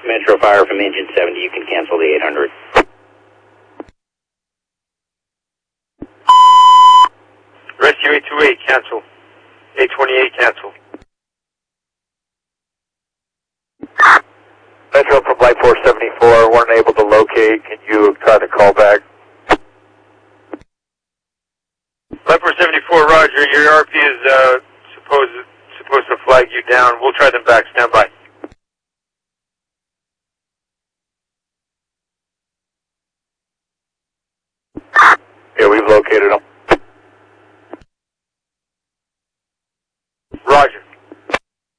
Metro Fire from engine 70, you can cancel the 800. Rescue 828, cancel. 828, cancel. Metro from Flight 474, weren't able to locate. Can you try to call back? Flight 474, roger. Your RP is supposed to flag you down. We'll try them back. Stand by. Yeah, we've located them.